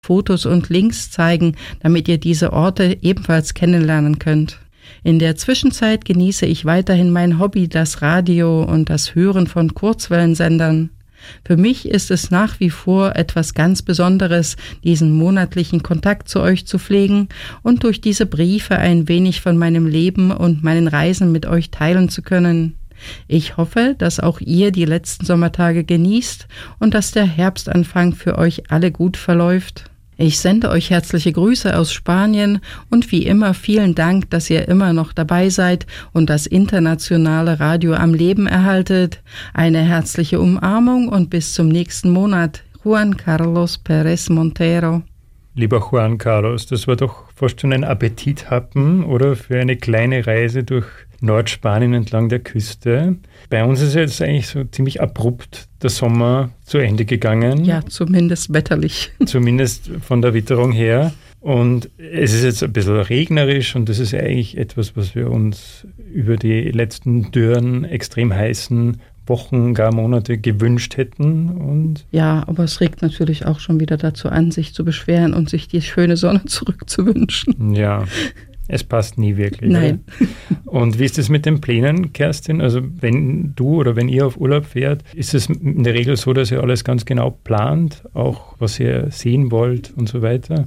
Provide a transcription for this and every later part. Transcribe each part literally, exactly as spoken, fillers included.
Fotos und Links zeigen, damit ihr diese Orte ebenfalls kennenlernen könnt. In der Zwischenzeit genieße ich weiterhin mein Hobby, das Radio und das Hören von Kurzwellensendern. Für mich ist es nach wie vor etwas ganz Besonderes, diesen monatlichen Kontakt zu euch zu pflegen und durch diese Briefe ein wenig von meinem Leben und meinen Reisen mit euch teilen zu können. Ich hoffe, dass auch ihr die letzten Sommertage genießt und dass der Herbstanfang für euch alle gut verläuft. Ich sende euch herzliche Grüße aus Spanien und wie immer vielen Dank, dass ihr immer noch dabei seid und das internationale Radio am Leben erhaltet. Eine herzliche Umarmung und bis zum nächsten Monat. Juan Carlos Pérez Montero. Lieber Juan Carlos, das war doch fast schon ein Appetithappen, oder? Für eine kleine Reise durch Nordspanien entlang der Küste. Bei uns ist jetzt eigentlich so ziemlich abrupt der Sommer zu Ende gegangen. Ja, zumindest wetterlich. Zumindest von der Witterung her. Und es ist jetzt ein bisschen regnerisch und das ist eigentlich etwas, was wir uns über die letzten dürren, extrem heißen Wochen, gar Monate gewünscht hätten. Und ja, aber es regt natürlich auch schon wieder dazu an, sich zu beschweren und sich die schöne Sonne zurückzuwünschen. Ja. Es passt nie wirklich. Nein. Oder? Und wie ist es mit den Plänen, Kerstin? Also wenn du oder wenn ihr auf Urlaub fährt, ist es in der Regel so, dass ihr alles ganz genau plant, auch was ihr sehen wollt und so weiter?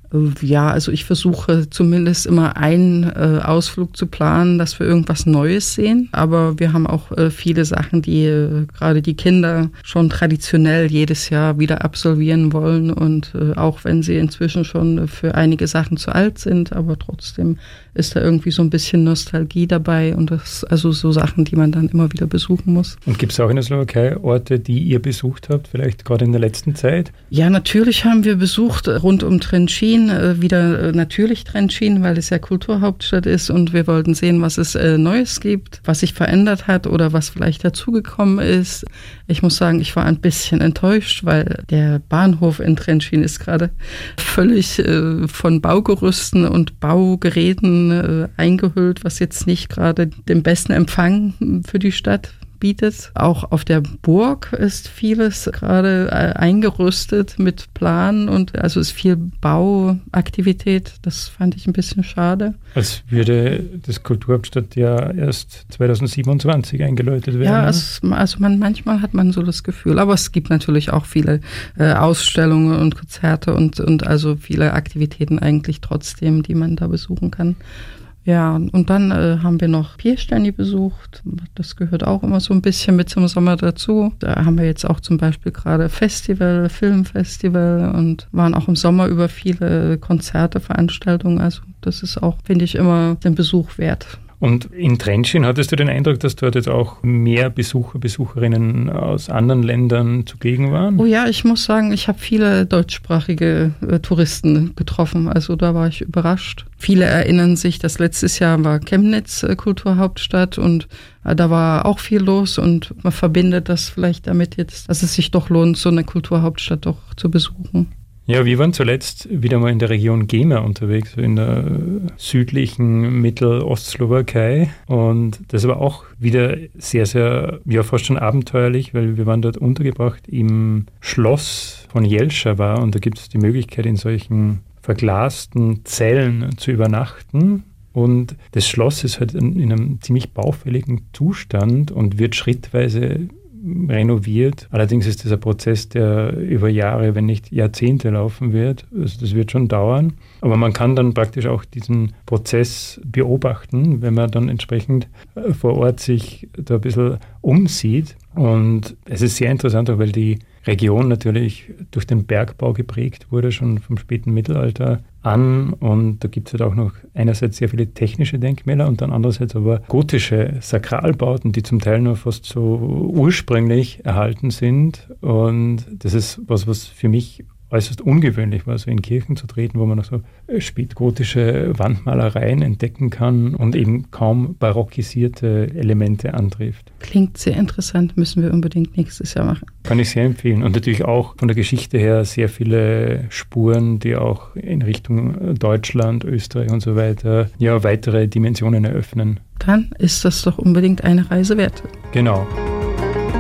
Ja, also ich versuche zumindest immer einen äh, Ausflug zu planen, dass wir irgendwas Neues sehen. Aber wir haben auch äh, viele Sachen, die äh, gerade die Kinder schon traditionell jedes Jahr wieder absolvieren wollen. Und äh, auch wenn sie inzwischen schon für einige Sachen zu alt sind, aber trotzdem ist da irgendwie so ein bisschen Nostalgie dabei. Und das also so Sachen, die man dann immer wieder besuchen muss. Und gibt es auch in der Slowakei Orte, die ihr besucht habt, vielleicht gerade in der letzten Zeit? Ja, natürlich haben wir besucht rund um Trenčín. Wieder natürlich Trenčín, weil es ja Kulturhauptstadt ist und wir wollten sehen, was es äh, Neues gibt, was sich verändert hat oder was vielleicht dazugekommen ist. Ich muss sagen, ich war ein bisschen enttäuscht, weil der Bahnhof in Trenčín ist gerade völlig äh, von Baugerüsten und Baugeräten äh, eingehüllt, was jetzt nicht gerade den besten Empfang für die Stadt bietet. Auch auf der Burg ist vieles gerade eingerüstet mit Plan und also ist viel Bauaktivität. Das fand ich ein bisschen schade. Als würde das Kulturhauptstadt ja erst zweitausendsiebenundzwanzig eingeläutet werden. Ja, es, also man, manchmal hat man so das Gefühl, aber es gibt natürlich auch viele äh, Ausstellungen und Konzerte und, und also viele Aktivitäten eigentlich trotzdem, die man da besuchen kann. Ja, und dann äh, haben wir noch Piešťany besucht. Das gehört auch immer so ein bisschen mit zum Sommer dazu. Da haben wir jetzt auch zum Beispiel gerade Festival, Filmfestival und waren auch im Sommer über viele Konzerte, Veranstaltungen. Also das ist auch, finde ich, immer den Besuch wert. Und in Trenčín hattest du den Eindruck, dass dort jetzt auch mehr Besucher, Besucherinnen aus anderen Ländern zugegen waren? Oh ja, ich muss sagen, ich habe viele deutschsprachige äh, Touristen getroffen. Also da war ich überrascht. Viele erinnern sich, dass letztes Jahr war Chemnitz äh, Kulturhauptstadt und äh, da war auch viel los und man verbindet das vielleicht damit jetzt, dass es sich doch lohnt, so eine Kulturhauptstadt doch zu besuchen. Ja, wir waren zuletzt wieder mal in der Region Gema unterwegs, in der südlichen Mittelostslowakei. Und das war auch wieder sehr, sehr, ja, fast schon abenteuerlich, weil wir waren dort untergebracht im Schloss von Jelšava und da gibt es die Möglichkeit, in solchen verglasten Zellen zu übernachten. Und das Schloss ist halt in, in einem ziemlich baufälligen Zustand und wird schrittweise renoviert. Allerdings ist das ein Prozess, der über Jahre, wenn nicht Jahrzehnte laufen wird. Also das wird schon dauern. Aber man kann dann praktisch auch diesen Prozess beobachten, wenn man dann entsprechend vor Ort sich da ein bisschen umsieht. Und es ist sehr interessant, auch weil die Region natürlich durch den Bergbau geprägt wurde, schon vom späten Mittelalter an. Und da gibt es halt auch noch einerseits sehr viele technische Denkmäler und dann andererseits aber gotische Sakralbauten, die zum Teil nur fast so ursprünglich erhalten sind. Und das ist was, was für mich äußerst ungewöhnlich war, so in Kirchen zu treten, wo man noch so spätgotische Wandmalereien entdecken kann und eben kaum barockisierte Elemente antrifft. Klingt sehr interessant, müssen wir unbedingt nächstes Jahr machen. Kann ich sehr empfehlen. Und natürlich auch von der Geschichte her sehr viele Spuren, die auch in Richtung Deutschland, Österreich und so weiter ja weitere Dimensionen eröffnen. Dann ist das doch unbedingt eine Reise wert. Genau.